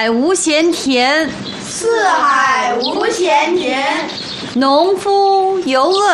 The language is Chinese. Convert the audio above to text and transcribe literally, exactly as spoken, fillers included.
海无闲田， 四海无闲田。 农夫犹饿